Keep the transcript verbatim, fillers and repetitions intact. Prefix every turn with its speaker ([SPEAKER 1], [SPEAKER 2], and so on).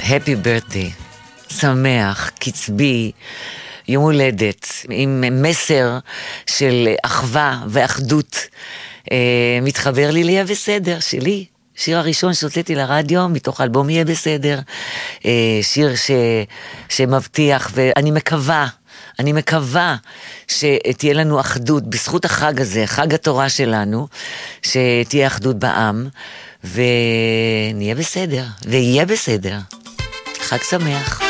[SPEAKER 1] Happy birthday, שמח, קצבי, יום הולדת, עם מסר של אחווה ואחדות, אה, מתחבר לי ליה בסדר, שלי. שיר הראשון שהוצאתי לרדיו, מתוך אלבום יהיה בסדר, אה, שיר ש, שמבטיח, ואני מקווה, אני מקווה שתהיה לנו אחדות, בזכות החג הזה, חג התורה שלנו, שתהיה אחדות בעם, ונהיה בסדר, ויהיה בסדר. חג שמח.